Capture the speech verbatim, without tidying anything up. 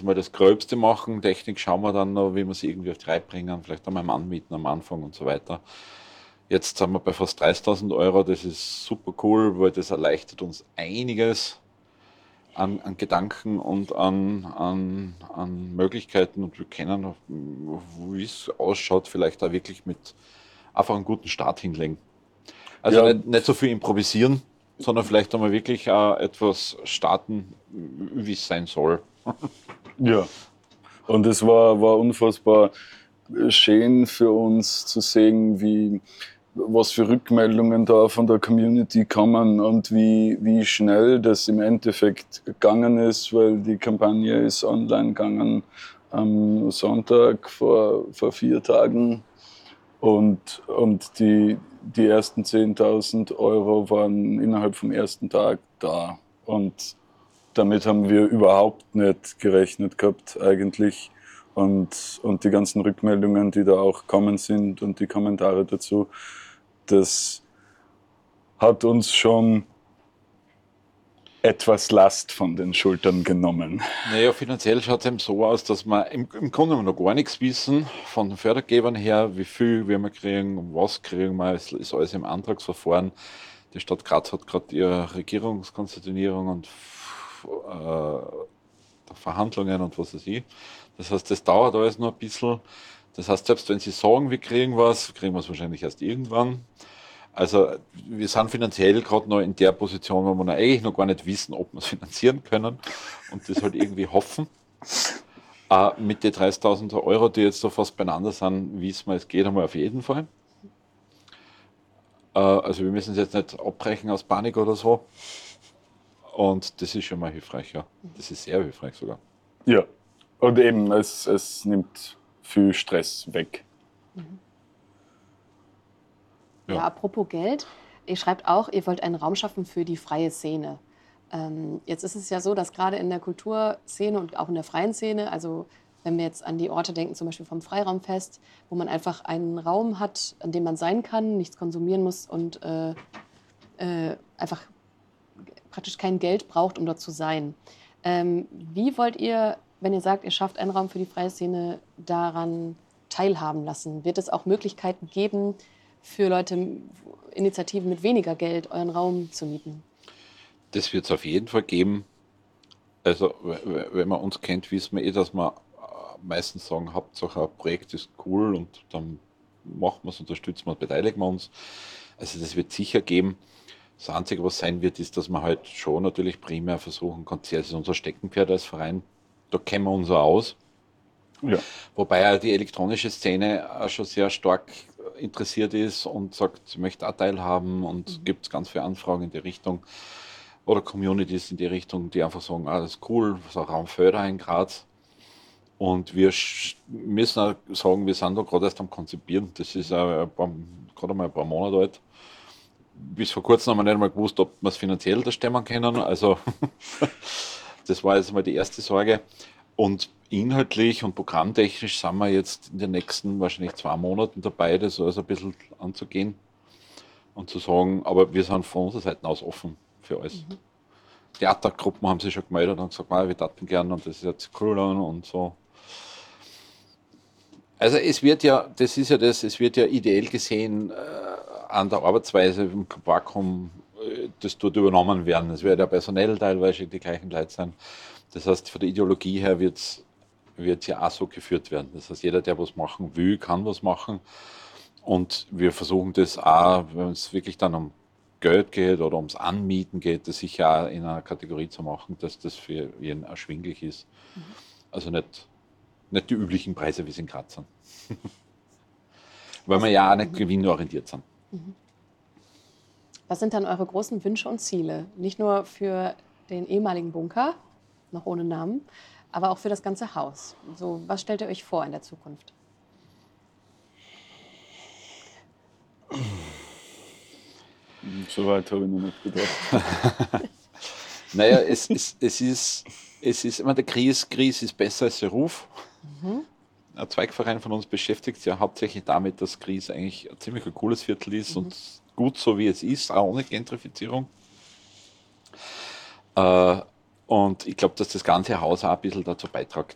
Mal das Gröbste machen, Technik schauen wir dann noch, wie wir sie irgendwie auf die Reihe bringen, vielleicht einmal anmieten am Anfang und so weiter. Jetzt sind wir bei fast dreißigtausend Euro, das ist super cool, weil das erleichtert uns einiges an, an Gedanken und an, an, an Möglichkeiten und wir können, wie es ausschaut, vielleicht da wirklich mit einfach einen guten Start hinlegen. Also Ja, nicht, nicht so viel improvisieren, sondern vielleicht einmal wirklich äh, etwas starten, wie es sein soll. ja. Und es war, war unfassbar schön für uns zu sehen, wie, was für Rückmeldungen da von der Community kommen und wie, wie schnell das im Endeffekt gegangen ist, weil die Kampagne ist online gegangen am Sonntag vor, vor vier Tagen und, und die, die ersten zehntausend Euro waren innerhalb vom ersten Tag da. Und damit haben wir überhaupt nicht gerechnet gehabt eigentlich. Und, und die ganzen Rückmeldungen, die da auch kommen sind und die Kommentare dazu, das hat uns schon etwas Last von den Schultern genommen. Naja, finanziell schaut es eben so aus, dass wir im, im Grunde noch gar nichts wissen von den Fördergebern her, wie viel wir kriegen, was kriegen wir, es ist alles im Antragsverfahren. Die Stadt Graz hat gerade ihre Regierungskonstituierung und äh, Verhandlungen und was weiß ich. Das heißt, das dauert alles noch ein bisschen. Das heißt, selbst wenn sie sagen, wir kriegen was, kriegen wir es wahrscheinlich erst irgendwann. Also wir sind finanziell gerade noch in der Position, wo wir noch eigentlich noch gar nicht wissen, ob wir es finanzieren können und das halt irgendwie hoffen. Äh, mit den dreißigtausend Euro, die jetzt so fast beieinander sind, wissen wir, es geht einmal auf jeden Fall. Äh, also wir müssen es jetzt nicht abbrechen aus Panik oder so. Und das ist schon mal hilfreich, ja. Das ist sehr hilfreich sogar. Ja, und eben, es, es nimmt viel Stress weg. Ja. Ja, apropos Geld, ihr schreibt auch, ihr wollt einen Raum schaffen für die freie Szene. Ähm, jetzt ist es ja so, dass gerade in der Kulturszene und auch in der freien Szene, also wenn wir jetzt an die Orte denken, zum Beispiel vom Freiraumfest, wo man einfach einen Raum hat, an dem man sein kann, nichts konsumieren muss und äh, äh, einfach praktisch kein Geld braucht, um dort zu sein. Ähm, wie wollt ihr, wenn ihr sagt, ihr schafft einen Raum für die freie Szene, daran teilhaben lassen? Wird es auch Möglichkeiten geben, für Leute, Initiativen mit weniger Geld, euren Raum zu mieten? Das wird es auf jeden Fall geben. Also, wenn man uns kennt, wissen wir eh, dass wir meistens sagen, Hauptsache ein Projekt ist cool und dann machen wir es, unterstützen wir, beteiligen wir uns. Also das wird sicher geben. Das Einzige, was sein wird, ist, dass wir halt schon natürlich primär versuchen, Konzerte ist unser Steckenpferd als Verein. Da kennen wir uns auch aus. Ja. Wobei auch die elektronische Szene auch schon sehr stark interessiert ist und sagt, sie möchte auch teilhaben und mhm. gibt es ganz viele Anfragen in die Richtung oder Communities in die Richtung, die einfach sagen, ah, das ist cool, so Raumförder in Graz. Und wir müssen auch sagen, wir sind da gerade erst am Konzipieren. Das ist auch gerade mal ein paar Monate alt. Bis vor kurzem haben wir nicht einmal gewusst, ob wir es finanziell da stemmen können. Also das war jetzt mal die erste Sorge. Und inhaltlich und programmtechnisch sind wir jetzt in den nächsten wahrscheinlich zwei Monaten dabei, das alles ein bisschen anzugehen und zu sagen, aber wir sind von unserer Seite aus offen für alles. Mhm. Theatergruppen haben sich schon gemeldet und gesagt, wir taten gern und das ist jetzt cool und so. Also es wird ja, das ist ja das, es wird ja ideell gesehen äh, an der Arbeitsweise im Vakuum, äh, das dort übernommen werden. Es wird ja personell teilweise die gleichen Leute sein. Das heißt, von der Ideologie her wird es ja auch so geführt werden. Das heißt, jeder, der was machen will, kann was machen. Und wir versuchen das auch, wenn es wirklich dann um Geld geht oder ums Anmieten geht, das sicher auch in einer Kategorie zu machen, dass das für jeden erschwinglich ist. Mhm. Also nicht, nicht die üblichen Preise, wie sie in Graz sind. Weil wir ja auch nicht gewinnorientiert sind. Mhm. Was sind dann eure großen Wünsche und Ziele? Nicht nur für den ehemaligen Bunker, noch ohne Namen, aber auch für das ganze Haus. So, was stellt ihr euch vor in der Zukunft? So weit habe ich noch nicht gedacht. Naja, es, es, es ist, es ist immer der Kries, Kries ist besser als der Ruf. Mhm. Ein Zweigverein von uns beschäftigt sich ja hauptsächlich damit, dass Gries eigentlich ein ziemlich ein cooles Viertel ist mhm. und gut so wie es ist, auch ohne Gentrifizierung. Äh, und ich glaube, dass das ganze Haus auch ein bisschen dazu beiträgt,